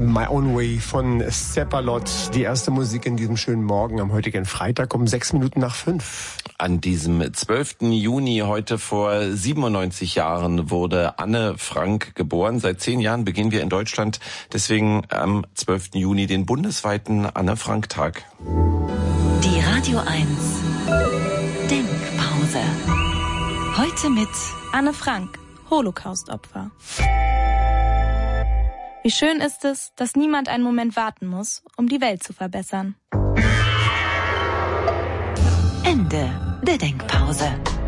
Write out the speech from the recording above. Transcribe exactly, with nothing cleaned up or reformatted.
My Own Way von Seppalot. Die erste Musik in diesem schönen Morgen am heutigen Freitag um sechs Minuten nach fünf. An diesem zwölften Juni, heute vor siebenundneunzig Jahren, wurde Anne Frank geboren. Seit zehn Jahren begehen wir in Deutschland deswegen am zwölften Juni den bundesweiten Anne-Frank-Tag. Die Radio eins Denkpause. Heute mit Anne Frank, Holocaust-Opfer. Wie schön ist es, dass niemand einen Moment warten muss, um die Welt zu verbessern. Ende der Denkpause.